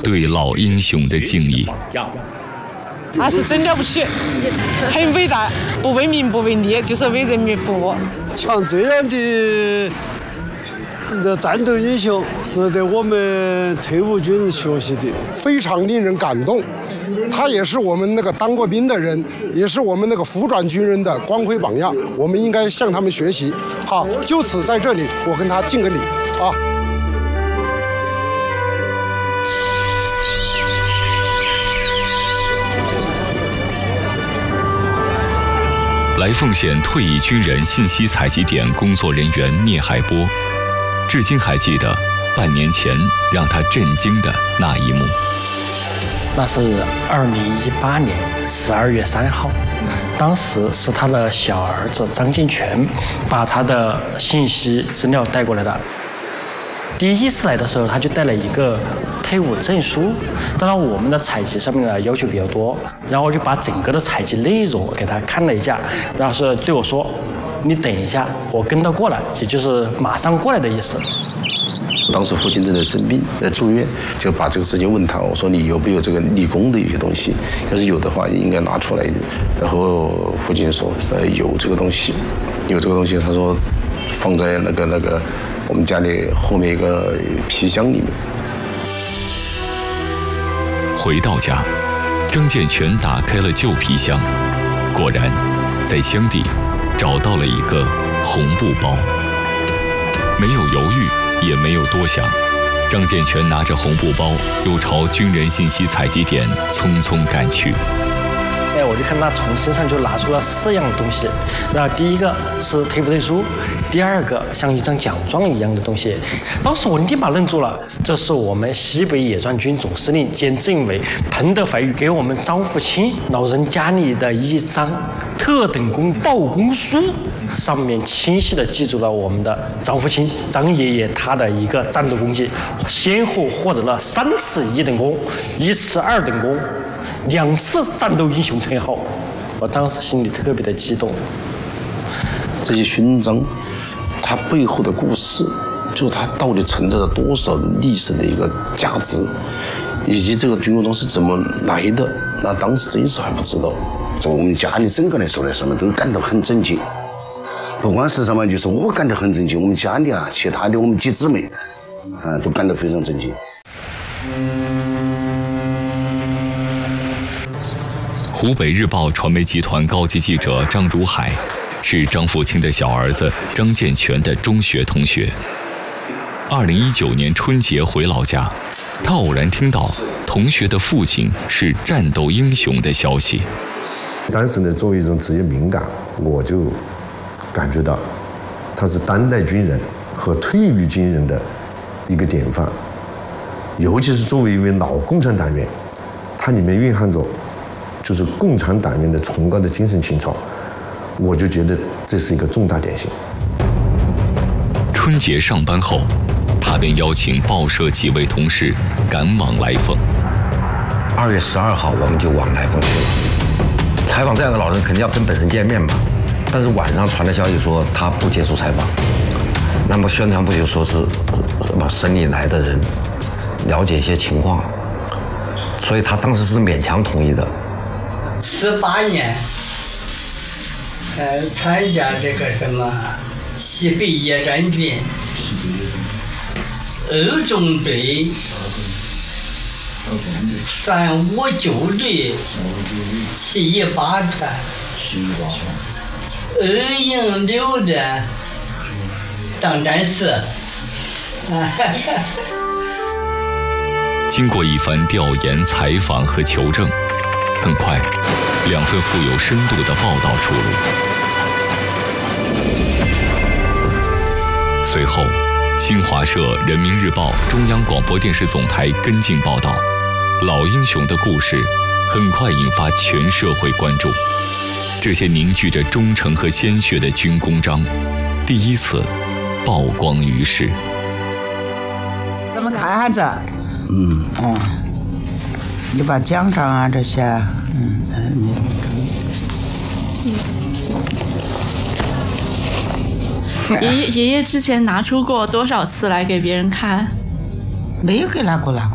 对老英雄的敬意。 他是真了不起，很伟大，不为民不为利，就是为人民服务。 像这样的战斗英雄，值得我们退伍军人学习的， 非常令人感动。他也是我们那个当过兵的人，也是我们那个服转军人的光辉榜样，我们应该向他们学习。好，就此在这里，我跟他敬个礼啊。 来凤县退役军人信息采集点工作人员聂海波，至今还记得半年前让他震惊的那一幕。 那是2018年12月3号，当时是他的小儿子张建全把他的信息资料带过来的。第一次来的时候，他就带了一个退伍证书。当然，我们的采集上面的要求比较多，然后我就把整个的采集内容给他看了一下，然后是对我说：“你等一下，我跟他过来，也就是马上过来的意思。” 当时父亲正在生病，在住院，就把这个事情问他，我说你有没有这个立功的一些东西？要是有的话，应该拿出来。然后父亲说，有这个东西，有这个东西。他说放在那个我们家里后面一个皮箱里面。 回到家，张建全打开了旧皮箱，果然，在箱底找到了一个红布包。没有犹豫，也没有多想，张建全拿着红布包，又朝军人信息采集点匆匆赶去。 我就看他从身上就拿出了4样东西，那第一个是退伍证书，第二个像一张奖状一样的东西。当时我立马愣住了，这是我们西北野战军总司令兼政委彭德怀给我们张福清老人家里的一张特等功报功书，上面清晰地记住了我们的张福清张爷爷他的一个战斗功绩，先后获得了3次1等功，1次2等功，2次战斗英雄称号。我当时心里特别的激动。 这些勋章，它背后的故事，就是它到底存在着多少历史的一个价值，以及这个军功章是怎么来的，那当时真是还不知道。 从我们家里整个来说的，什么都感到很震惊。不光是什么，就是我感到很震惊，我们家里啊，其他的我们几姊妹，都感到非常震惊。 湖北日报传媒集团高级记者张如海，是张福清的小儿子张建全的中学同学。2019年春节回老家，他偶然听到同学的父亲是战斗英雄的消息。 当时呢，作为一种职业敏感，我就感觉到他是当代军人和退役军人的一个典范，尤其是作为一位老共产党员，它里面蕴含着就是共产党员的崇高的精神情操，我就觉得这是一个重大典型。 春节上班后，他便邀请报社几位同事赶往来凤。 2月12号，我们就往来凤去了。采访这样的老人，肯定要跟本人见面嘛。但是晚上传的消息说他不接受采访，那么宣传部就说是什么省里来的人了解一些情况，所以他当时是勉强同意的。 18年，参加这个什么西北野战军2中队359队718团2营6的当战士。 经过一番调研、采访和求证，很快，2份富有深度的报道出炉。随后，新华社、人民日报、中央广播电视总台跟进报道，老英雄的故事很快引发全社会关注。这些凝聚着忠诚和鲜血的军功章，第一次曝光于世。 怎么看哈子？你把奖章啊这些， 爷爷之前拿出过多少次来给别人看？ 没有给拿过。